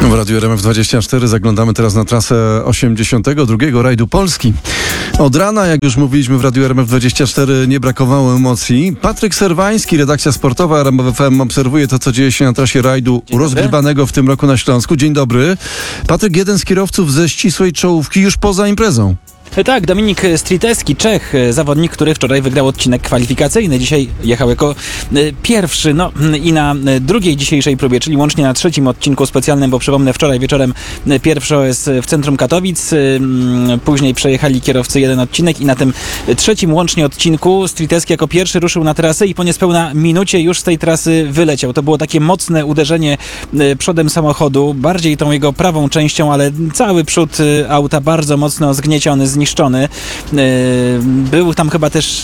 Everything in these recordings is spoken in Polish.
W Radiu RMF24 zaglądamy teraz na trasę 82. rajdu Polski. Od rana, jak już mówiliśmy w Radiu RMF24, nie brakowało emocji. Patryk Serwański, redakcja sportowa RMF FM, obserwuje to, co dzieje się na trasie rajdu rozgrywanego w tym roku na Śląsku. Dzień dobry. Patryk, jeden z kierowców ze ścisłej czołówki już poza imprezą. Tak, Dominik Striteski, Czech, zawodnik, który wczoraj wygrał odcinek kwalifikacyjny. Dzisiaj jechał jako pierwszy, i na drugiej dzisiejszej próbie, czyli łącznie na trzecim odcinku specjalnym, bo przypomnę, wczoraj wieczorem pierwszy OS w centrum Katowic, później przejechali kierowcy jeden odcinek i na tym trzecim łącznie odcinku Striteski jako pierwszy ruszył na trasę i po niespełna minucie już z tej trasy wyleciał. To było takie mocne uderzenie przodem samochodu, bardziej tą jego prawą częścią, ale cały przód auta bardzo mocno zgnieciony, zniszczony. Był tam chyba też,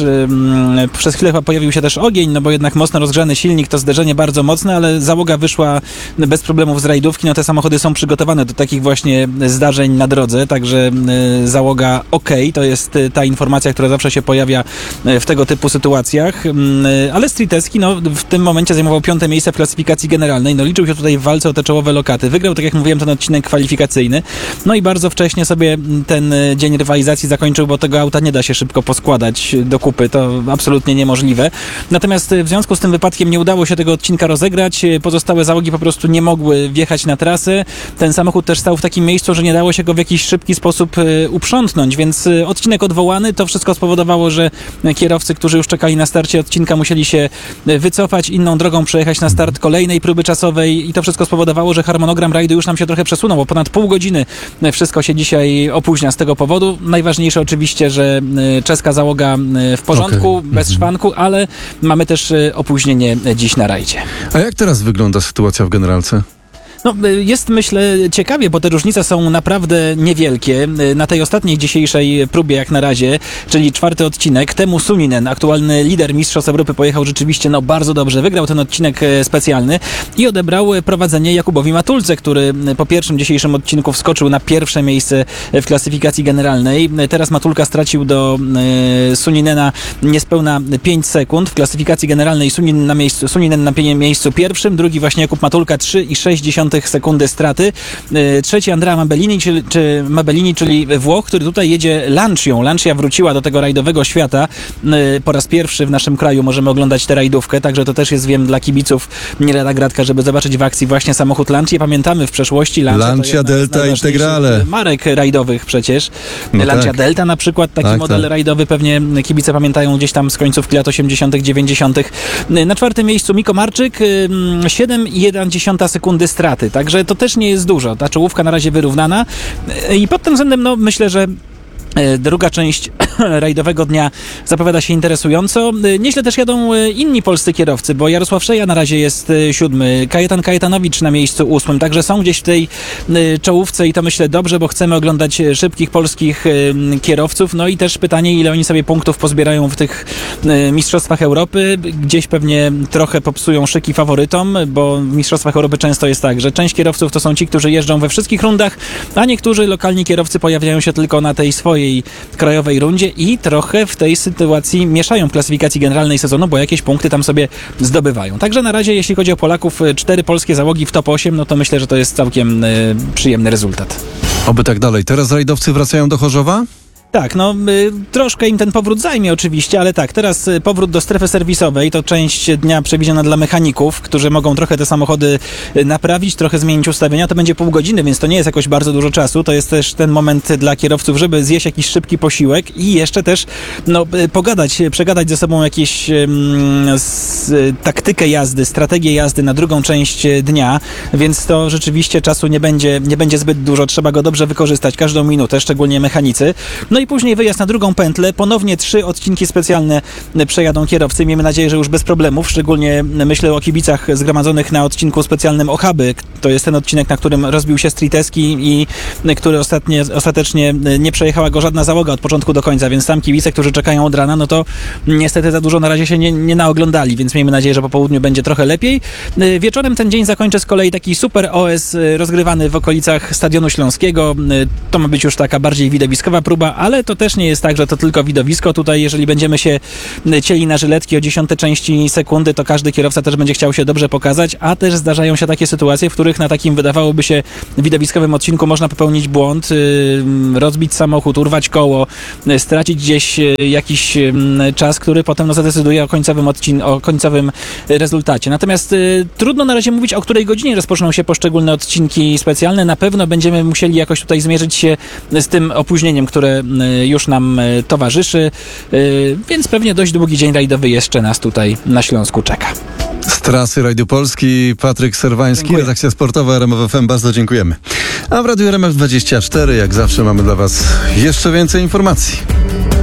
przez chwilę pojawił się też ogień, bo jednak mocno rozgrzany silnik, to zderzenie bardzo mocne, ale załoga wyszła bez problemów z rajdówki. Te samochody są przygotowane do takich właśnie zdarzeń na drodze, także załoga to jest ta informacja, która zawsze się pojawia w tego typu sytuacjach, ale Striteski w tym momencie zajmował 5. miejsce w klasyfikacji generalnej, liczył się tutaj w walce o te czołowe lokaty, wygrał, tak jak mówiłem, ten odcinek kwalifikacyjny, i bardzo wcześnie sobie ten dzień rywalizacji zakończył, bo tego auta nie da się szybko poskładać do kupy, to absolutnie niemożliwe. Natomiast w związku z tym wypadkiem nie udało się tego odcinka rozegrać, pozostałe załogi po prostu nie mogły wjechać na trasę. Ten samochód też stał w takim miejscu, że nie dało się go w jakiś szybki sposób uprzątnąć, więc odcinek odwołany. To wszystko spowodowało, że kierowcy, którzy już czekali na starcie odcinka, musieli się wycofać, inną drogą przejechać na start kolejnej próby czasowej i to wszystko spowodowało, że harmonogram rajdu już nam się trochę przesunął, bo ponad pół godziny wszystko się dzisiaj opóźnia z tego powodu. Najważniejsze oczywiście, że czeska załoga w porządku, bez szwanku, ale mamy też opóźnienie dziś na rajdzie. A jak teraz wygląda sytuacja w generalce? Jest, myślę, ciekawie, bo te różnice są naprawdę niewielkie. Na tej ostatniej dzisiejszej próbie, jak na razie, czyli 4. odcinek, Teemu Suninen, aktualny lider Mistrzostw Europy, pojechał rzeczywiście bardzo dobrze. Wygrał ten odcinek specjalny i odebrał prowadzenie Jakubowi Matulce, który po pierwszym dzisiejszym odcinku wskoczył na pierwsze miejsce w klasyfikacji generalnej. Teraz Matulka stracił do Suninena niespełna 5 sekund. W klasyfikacji generalnej Suninen na miejscu pierwszym, drugi właśnie Jakub Matulka 3,6 sekundy straty. Trzeci Andrea Mabellini, czyli Włoch, który tutaj jedzie Lancią. Lancia wróciła do tego rajdowego świata. Po raz pierwszy w naszym kraju możemy oglądać tę rajdówkę, także to też jest, wiem, dla kibiców nie lada gratka, żeby zobaczyć w akcji właśnie samochód Lancia. Pamiętamy w przeszłości Lancia Delta Integrale. Marek rajdowych przecież. Lancia tak. Delta na przykład, taki model rajdowy, pewnie kibice pamiętają gdzieś tam z końcówki lat 80., 90. Na 4. miejscu Miko Marczyk, 7,1 sekundy straty. Także to też nie jest dużo. Ta czołówka na razie wyrównana i pod tym względem myślę, że druga część rajdowego dnia zapowiada się interesująco. Nieźle też jadą inni polscy kierowcy, bo Jarosław Szeja na razie jest 7, Kajetan Kajetanowicz na miejscu 8, także są gdzieś w tej czołówce i to myślę dobrze, bo chcemy oglądać szybkich polskich kierowców. I też pytanie, ile oni sobie punktów pozbierają w tych Mistrzostwach Europy. Gdzieś pewnie trochę popsują szyki faworytom, bo w Mistrzostwach Europy często jest tak, że część kierowców to są ci, którzy jeżdżą we wszystkich rundach, a niektórzy lokalni kierowcy pojawiają się tylko na tej swojej krajowej rundzie i trochę w tej sytuacji mieszają w klasyfikacji generalnej sezonu, bo jakieś punkty tam sobie zdobywają. Także na razie, jeśli chodzi o Polaków, 4 polskie załogi w top 8, to myślę, że to jest całkiem przyjemny rezultat. Oby tak dalej. Teraz rajdowcy wracają do Chorzowa? Tak, troszkę im ten powrót zajmie oczywiście, ale tak, teraz powrót do strefy serwisowej to część dnia przewidziana dla mechaników, którzy mogą trochę te samochody naprawić, trochę zmienić ustawienia. To będzie pół godziny, więc to nie jest jakoś bardzo dużo czasu. To jest też ten moment dla kierowców, żeby zjeść jakiś szybki posiłek i jeszcze też przegadać ze sobą jakieś taktykę jazdy, strategię jazdy na drugą część dnia, więc to rzeczywiście czasu nie będzie zbyt dużo. Trzeba go dobrze wykorzystać, każdą minutę, szczególnie mechanicy. I później wyjazd na drugą pętlę. Ponownie 3 odcinki specjalne przejadą kierowcy. Miejmy nadzieję, że już bez problemów. Szczególnie myślę o kibicach zgromadzonych na odcinku specjalnym Ochaby. To jest ten odcinek, na którym rozbił się Striteski i który ostatecznie nie przejechała go żadna załoga od początku do końca, więc tam kibice, którzy czekają od rana, to niestety za dużo na razie się nie naoglądali, więc miejmy nadzieję, że po południu będzie trochę lepiej. Wieczorem ten dzień zakończy z kolei taki super OS rozgrywany w okolicach Stadionu Śląskiego. To ma być już taka bardziej widowiskowa próba, ale to też nie jest tak, że to tylko widowisko. Tutaj, jeżeli będziemy się cieli na żyletki o 10 części sekundy, to każdy kierowca też będzie chciał się dobrze pokazać, a też zdarzają się takie sytuacje, w których których na takim, wydawałoby się, widowiskowym odcinku można popełnić błąd, rozbić samochód, urwać koło, stracić gdzieś jakiś czas, który potem zadecyduje o końcowym rezultacie. Natomiast trudno na razie mówić, o której godzinie rozpoczną się poszczególne odcinki specjalne. Na pewno będziemy musieli jakoś tutaj zmierzyć się z tym opóźnieniem, które już nam towarzyszy, więc pewnie dość długi dzień rajdowy jeszcze nas tutaj na Śląsku czeka. Z trasy Rajdu Polski Patryk Serwański, Dziękuję. redakcja sportowa RMF FM. Bardzo dziękujemy. A w Radiu RMF 24 jak zawsze mamy dla Was jeszcze więcej informacji.